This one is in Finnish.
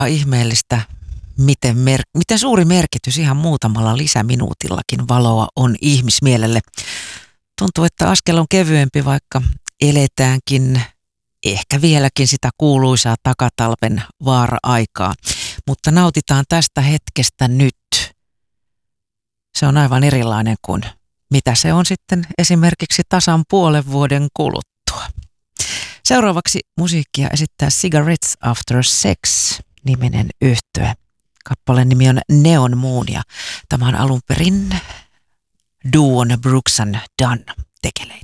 Ihmeellistä, miten suuri merkitys ihan muutamalla lisäminuutillakin valoa on ihmismielelle. Tuntuu, että askel on kevyempi, vaikka eletäänkin ehkä vieläkin sitä kuuluisaa takatalven vaara-aikaa. Mutta nautitaan tästä hetkestä nyt. Se on aivan erilainen kuin mitä se on sitten esimerkiksi tasan puolen vuoden kuluttua. Seuraavaksi musiikkia esittää Cigarettes After Sex-niminen yhtye. Kappaleen nimi on Neon Moon ja tämä on alun perin duon Brooks and Dunn tekeleitä.